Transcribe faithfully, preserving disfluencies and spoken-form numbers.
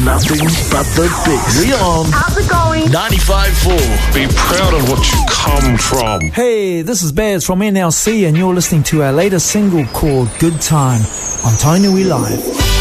nothing but the best. We on How's it going? ninety-five point four. Be proud of what you come from. Hey, this is Baz from N L C and you're listening to our latest single called Good Time on Tainui Live.